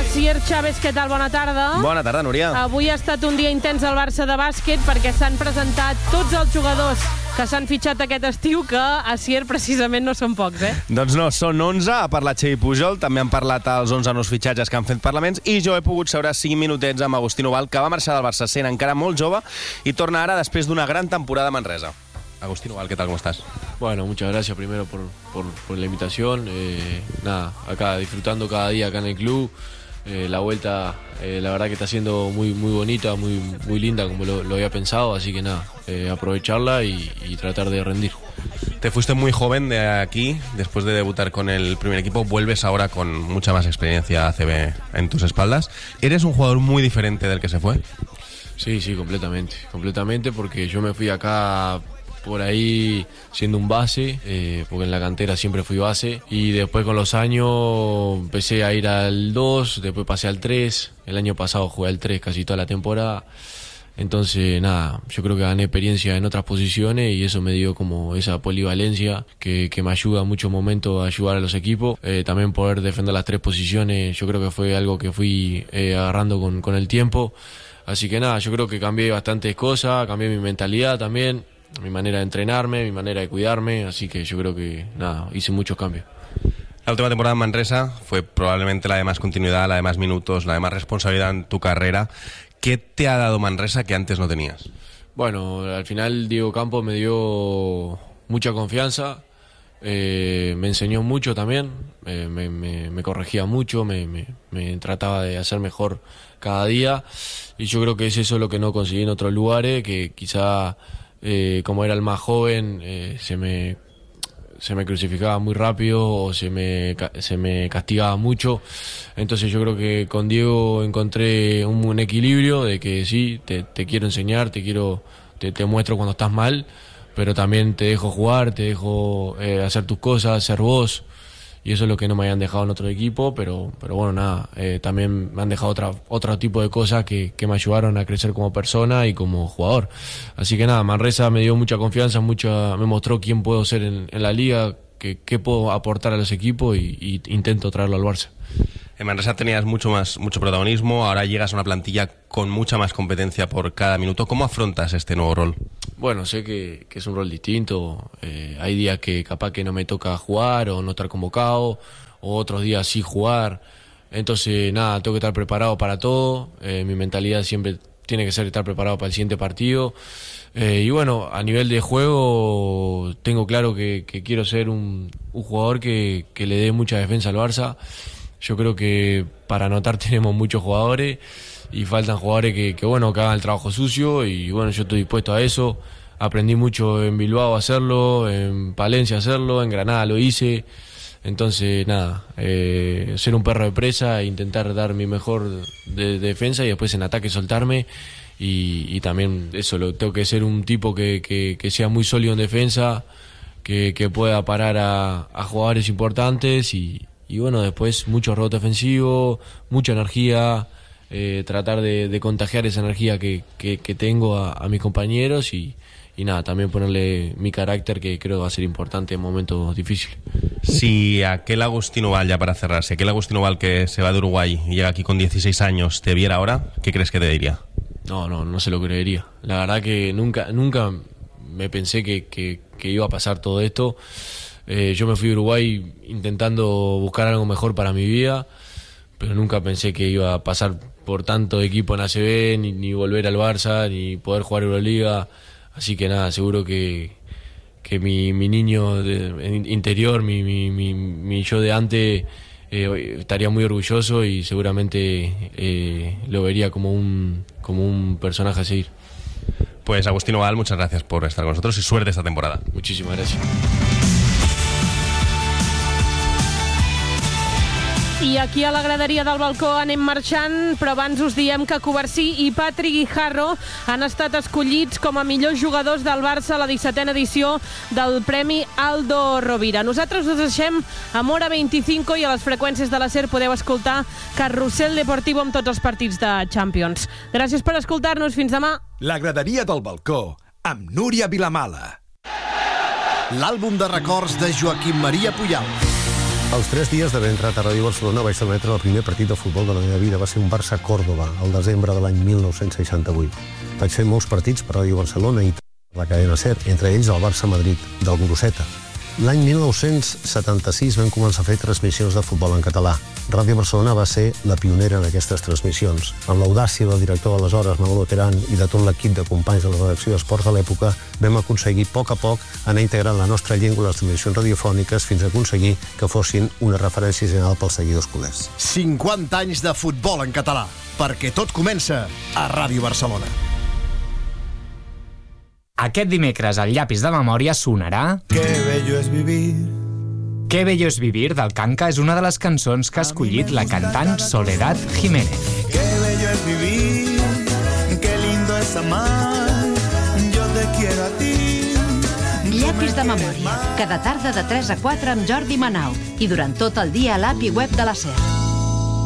Asier Chávez, què tal? Bona tarda. Bona tarda, Núria. Avui ha estat un dia intens al Barça de bàsquet perquè s'han presentat tots els jugadors que s'han fitxat aquest estiu, que Asier precisament no són pocs, Doncs no, són 11, ha parlat Xavi Pujol, també han parlat els 11 nous fitxatges que han fet parlaments, i jo he pogut seure 5 minutets amb Agustín Ubal, que va marxar del Barça sent encara molt jove i torna ara després d'una gran temporada a Manresa. Agustín Ubal, ¿qué tal? ¿Cómo estás? Bueno, muchas gracias primero por la invitación. Nada, acá disfrutando cada día acá en el club. La vuelta, la verdad que está siendo muy bonita, muy linda como lo había pensado. Así que nada, aprovecharla y tratar de rendir. Te fuiste muy joven de aquí, después de debutar con el primer equipo. Vuelves ahora con mucha más experiencia ACB en tus espaldas. ¿Eres un jugador muy diferente del que se fue? Sí, completamente, porque yo me fui acá por ahí siendo un base, porque en la cantera siempre fui base, y después con los años empecé a ir al 2, después pasé al 3, el año pasado jugué al 3 casi toda la temporada, entonces nada, yo creo que gané experiencia en otras posiciones y eso me dio como esa polivalencia que me ayuda en muchos momentos a ayudar a los equipos, también poder defender las 3 posiciones, yo creo que fue algo que fui agarrando con el tiempo, así que nada, yo creo que cambié bastantes cosas, cambié mi mentalidad también, mi manera de entrenarme, mi manera de cuidarme, así que yo creo que nada, hice muchos cambios. La última temporada en Manresa fue probablemente la de más continuidad, la de más minutos, la de más responsabilidad en tu carrera. ¿Qué te ha dado Manresa que antes no tenías? Bueno, al final Diego Campos me dio mucha confianza, me enseñó mucho también, me corregía mucho, me trataba de hacer mejor cada día, y yo creo que es eso lo que no conseguí en otros lugares, que quizá como era el más joven, se me crucificaba muy rápido o se me castigaba mucho. Entonces yo creo que con Diego encontré un equilibrio de que sí, te quiero enseñar, te muestro cuando estás mal, pero también te dejo jugar, te dejo hacer tus cosas, ser vos. Y eso es lo que no me habían dejado en otro equipo, pero bueno, nada, también me han dejado otro tipo de cosas que me ayudaron a crecer como persona y como jugador. Así que nada, Manresa me dio mucha confianza, me mostró quién puedo ser en la liga, qué puedo aportar a los equipos y intento traerlo al Barça. En Manresa tenías mucho protagonismo, ahora llegas a una plantilla con mucha más competencia por cada minuto. ¿Cómo afrontas este nuevo rol? Bueno, sé que es un rol distinto, hay días que capaz que no me toca jugar o no estar convocado, o otros días sí jugar, entonces nada, tengo que estar preparado para todo, mi mentalidad siempre tiene que ser estar preparado para el siguiente partido, y bueno, a nivel de juego tengo claro que quiero ser un jugador que le dé mucha defensa al Barça. Yo creo que para anotar tenemos muchos jugadores y faltan jugadores que hagan el trabajo sucio, y bueno, yo estoy dispuesto a eso. Aprendí mucho en Bilbao a hacerlo, en Palencia a hacerlo, en Granada lo hice. Entonces nada, ser un perro de presa e intentar dar mi mejor de defensa y después en ataque soltarme, y también eso, tengo que ser un tipo que sea muy sólido en defensa, que pueda parar a jugadores importantes, y bueno, después mucho rebote ofensivo, mucha energía, tratar de contagiar esa energía que tengo a mis compañeros, y nada, también ponerle mi carácter, que creo que va a ser importante en momentos difíciles. Si aquel Agustín Ubal, ya para cerrar, si aquel Agustín Ubal que se va de Uruguay y llega aquí con 16 años te viera ahora, ¿qué crees que te diría? No se lo creería. La verdad que nunca me pensé que iba a pasar todo esto. Yo me fui a Uruguay intentando buscar algo mejor para mi vida, pero nunca pensé que iba a pasar por tanto equipo en ACB, ni volver al Barça, ni poder jugar Euroliga. Así que nada, seguro que mi niño interior, mi yo de antes, estaría muy orgulloso, y seguramente lo vería como un personaje a seguir. Pues Agustín Ubal, muchas gracias por estar con nosotros y suerte esta temporada. Muchísimas gracias. I aquí a la graderia del balcó anem marxant, però abans us diem que Covarsí i Patrick Guijarro han estat escollits com a millors jugadors del Barça a la 17a edició del Premi Aldo Rovira. Nosaltres us deixem amb Hora 25 i a les freqüències de la SER podeu escoltar Carrusel Deportivo amb tots els partits de Champions. Gràcies per escoltar-nos, fins demà. La graderia del balcó, amb Núria Vilamala. L'àlbum de records de Joaquim Maria Puyal. Als 3 dies d'haver entrat a Ràdio Barcelona vaig trametre el primer partit de futbol de la meva vida. Va ser un Barça-Còrdova, al desembre de l'any 1968. Vaig fer molts partits per Ràdio Barcelona i la cadena SER, entre ells el Barça-Madrid, del Groseta. L'any 1976 vam començar a fer transmissions de futbol en català. Ràdio Barcelona va ser la pionera en aquestes transmissions. Amb l'audàcia del director aleshores, Manolo Terán, i de tot l'equip de companys de la redacció d'esports de l'època, vam aconseguir a poc anar integrant la nostra llengua a les transmissions radiofòniques fins a aconseguir que fossin una referència general pels seguidors culers. 50 anys de futbol en català, perquè tot comença a Ràdio Barcelona. Aquest dimecres al Llapis de Memòria sonarà... Qué bello es vivir. Qué bello es vivir del Kanka és una de les cançons que ha escollit la cantant Soledad Jiménez. Qué bello es vivir, qué lindo es amar, yo te quiero a ti. Llapis de Memòria, cada tarda de 3 a 4 amb Jordi Manau i durant tot el dia a l'app i web de la SER.